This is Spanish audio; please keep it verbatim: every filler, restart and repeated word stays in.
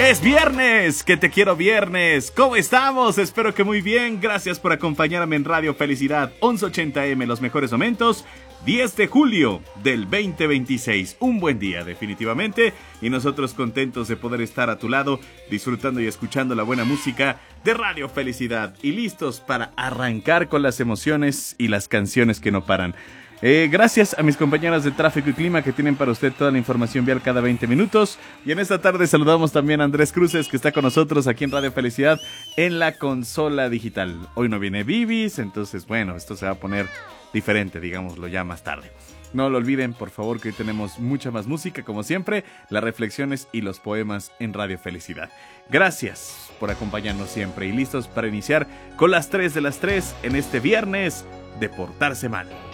Es viernes, que te quiero viernes. ¿Cómo estamos? Espero que muy bien. Gracias por acompañarme en Radio Felicidad once ochenta eme, los mejores momentos. diez de julio del veinte veintiséis. Un buen día, definitivamente. Y nosotros contentos de poder estar a tu lado, disfrutando y escuchando la buena música de Radio Felicidad. Y listos para arrancar con las emociones y las canciones que no paran. Eh, gracias a mis compañeras de Tráfico y Clima que tienen para usted toda la información vial cada veinte minutos. Y en esta tarde saludamos también a Andrés Cruces, que está con nosotros aquí en Radio Felicidad en la consola digital. Hoy no viene Vivis, entonces bueno, esto se va a poner diferente, digámoslo ya más tarde. No lo olviden, por favor, que hoy tenemos mucha más música, como siempre, las reflexiones y los poemas en Radio Felicidad. Gracias por acompañarnos siempre y listos para iniciar con las tres de las tres en este viernes de Portarse Mal.